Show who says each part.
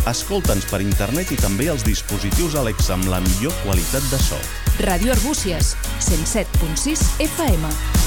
Speaker 1: Escolta'ns per internet i també als dispositius Alexa amb la millor qualitat de so.
Speaker 2: Ràdio Arbúcies, 107.6 FM.